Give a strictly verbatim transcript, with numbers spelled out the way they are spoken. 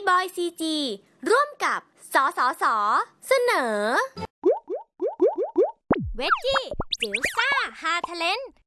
บอยซีจีร่วมกับสสสเสนอเวจจี้จิ๋วซ่าฮาเทเลน